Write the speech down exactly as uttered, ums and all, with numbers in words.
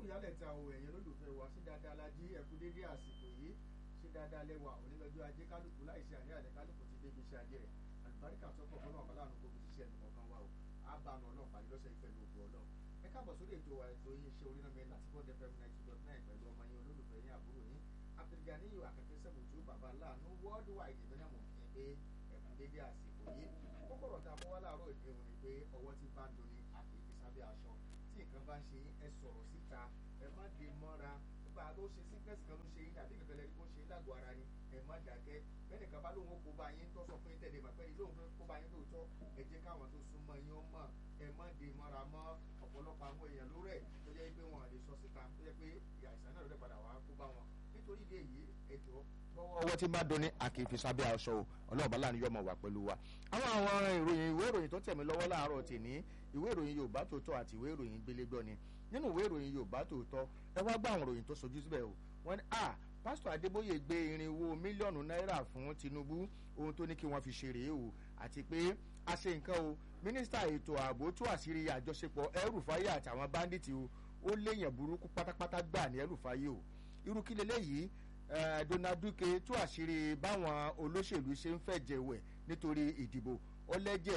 ìyálẹ̀ ta o ẹ̀yin olólùfẹ́ wa ṣé dáadáa la jí ẹkú dédé àsìkò yìí ṣé dáadáa lẹ́wà onílọ́jọ́ ajé kálukú láìsí àní àní kálukú ti débi iṣẹ́ ajé rẹ̀ àlùbáríkà tọ́pọ̀ fọlọ́ ọ̀bá láàánú kó fi ṣiṣẹ́ ẹnu kọ̀ọ̀kan wa o ábàánù ọlọ́run pàdé lọ́sẹ̀ yìí pẹ̀lú òkú ọlọ́run ẹ káàbọ̀ sórí ètò wa ètò yín iṣẹ́ orí náà mi láti bọ́ dfm ninety dot nine pẹ̀lú ọmọ yín olólùfẹ́ yín àbúrò yín Abdulganiyu akẹ́kẹ́ sẹ́bùtú bàbá láàánú worldwide ìbílẹ̀ mọ̀ kí n pé ẹ̀kú dédé àsìkò yìí kókòrò tá a mọ́ wá láàárọ̀ ìdí òun ni pé ọwọ́ ti bá ń doni àkèké sábẹ́ aṣọ tí nǹkan bá ń ṣe ẹ sọ̀rọ̀ síta ẹ má dé mọ́ra nípa ló ṣe sickness kan ló ṣe yín àbí kankan lẹ́ni kó ṣe yín lágọ̀ọ́ ara ni ẹ má dàgẹ́ bẹ́ẹ̀ni kan bá lóun ó kó bá yín tó sọ fún yín tẹ̀lé màpẹ́ ni lóun fẹ́ kó bá yín lóòótọ́ ẹ jẹ́ káwọn tó súnmọ́ yín ó mọ̀ ẹ má dé mọ́ra mọ́ ọ̀pọ̀lọpọ̀ àwọn èèyàn ló rẹ̀ tó jẹ́ pé wọn lè sọ síta tó jẹ́ pé àìsàn náà ló padà wá kó bá wọn nítorí ilé yìí ẹ jọ ọwọ́ tí máa doni àkèéfì sábẹ́ aṣọ o ọlọ́ọ̀bá láàánú yọmọ wà pẹ̀lú wa. àwọn àwọn ìròyìn ìwé ìròyìn tó tẹ̀mí lọ́wọ́ láàárọ̀ tèmi ìwé ìròyìn Yorùbá Tòótọ́ àti ìwé ìròyìn Gbélégbọ́ ni nínú ìwé ìròyìn Yorùbá Tòótọ́ ẹ wá gbọ́ àwọn ìròyìn tó sojú síbẹ̀ o wọ́n ní a pásítọ̀ Adébóyè gbé irinwó mílíọ̀nù náírà fún Tinubu ohun tó ní kí wọ́n fi ṣe rèé o àti pé a ṣe nǹkan o mínísítà ètò ààbò tú àṣírí àjọṣepọ̀ El-Rufai àtàwọn báńdíìtì o ó léèyàn burúkú pátápátá gbà ní El-Rufai o irú kí leléyìí Uh, Donald Duke tú àṣírí báwọn olóṣèlú ṣe ń fẹ̀jẹ̀ wẹ̀ nítorí ìdìbò ọlẹ́jẹ̀